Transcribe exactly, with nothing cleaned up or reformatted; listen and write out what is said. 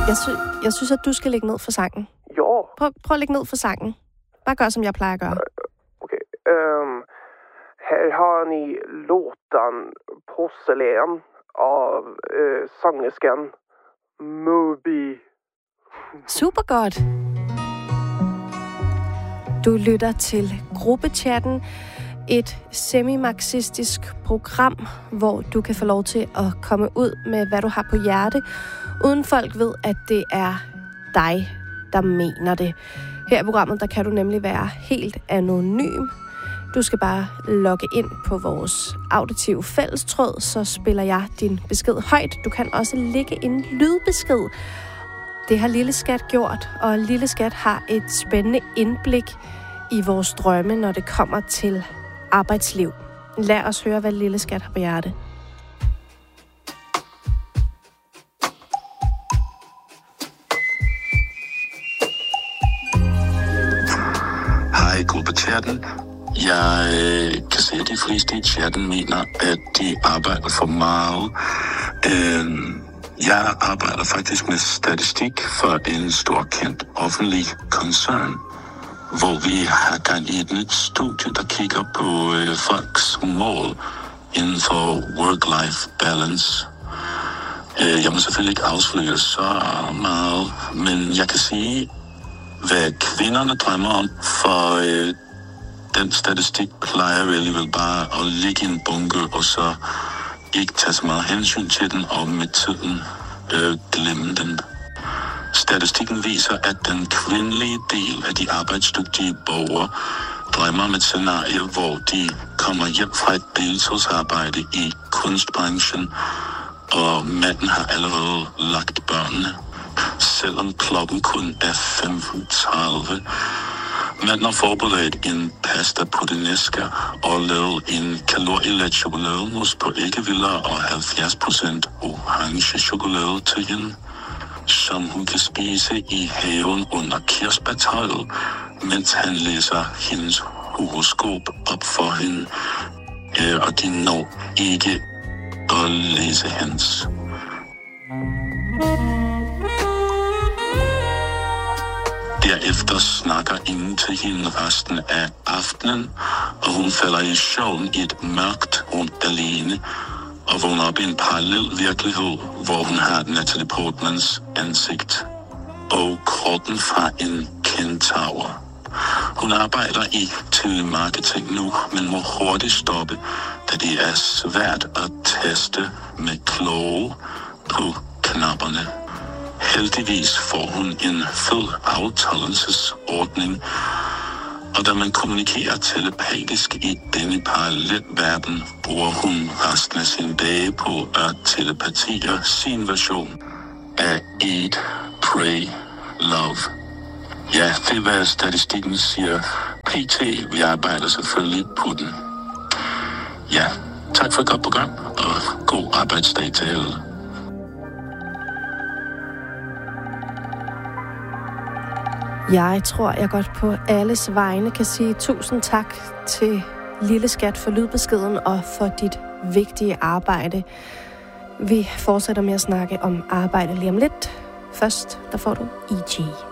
Jeg, sy- jeg synes, at du skal lægge ned for sangen. Jo. Prøv, prøv at lægge ned for sangen. Bare gør, som jeg plejer at gøre. Okej. Okay. Um, här har ni låten Porcelæn av uh, sångerskan Moby. Super godt. Du lytter til Gruppechatten, et semi-marxistisk program, hvor du kan få lov til at komme ud med, hvad du har på hjerte, uden folk ved, at det er dig, der mener det. Her i programmet, der kan du nemlig være helt anonym. Du skal bare logge ind på vores auditive fællestråd, så spiller jeg din besked højt. Du kan også lægge en lydbesked. Det har Lille Skat gjort, og Lille Skat har et spændende indblik i vores drømme, når det kommer til arbejdsliv. Lad os høre, hvad Lille Skat har på hjerte. Hej, Gruppechatten. Jeg øh, kan se, at de fleste i chatten mener, at de arbejder for meget. Øh, jeg arbejder faktisk med statistik for en stor kendt offentlig koncern, hvor vi har gang i et nyt studie, der kigger på øh, folks mål inden for work-life balance. Øh, jeg må selvfølgelig ikke afsløre så meget, men jeg kan sige, hvad kvinderne drømmer om, for øh, den statistik plejer vi alligevel bare at ligge i en bunke, og så ikke tage så meget hensyn til den, og med tiden øh, glemme den. Statistikken viser, at den kvindelige del af de arbejdsdygtige borgere drømmer om et scenarie, hvor de kommer hjem fra et deltidsarbejde i kunstbranchen, og manden har allerede lagt børnene, selvom klokken kun er femten tredive. Manden har forberedt en pasta puttanesca og lavet en kalorielet chokolademus på æggeviller og halvfjerds procent orange chokolade til hende, som hun kan spise i haven under kirsebærtræet, mens han læser hendes horoskop op for hende. Øh, og de når ikke at læse hans. Derefter snakker ingen til hende resten af aftenen, og hun falder i søvn i et mørkt rum alene, og vågner op i en parallel virkelighed, hvor hun har Natalie Portmans ansigt og kroppen fra en kentaur. Hun arbejder i telemarketing nu, men må hurtigt stoppe, da det er svært at taste med kloge på knapperne. Heldigvis får hun en fed aftaleelsesordning, og da man kommunikerer telepatisk i denne parallelverden, bruger hun resten af sine dage på at telepatere sin version af Eat, Pray, Love. Ja, det er hvad statistikken siger. P T, vi arbejder selvfølgelig på den. Ja, tak for et godt program, og god arbejdsdag til alle. Jeg tror, jeg godt på alles vegne kan sige tusind tak til Lille Skat for lydbeskeden og for dit vigtige arbejde. Vi fortsætter med at snakke om arbejde lige om lidt. Først, der får du E G.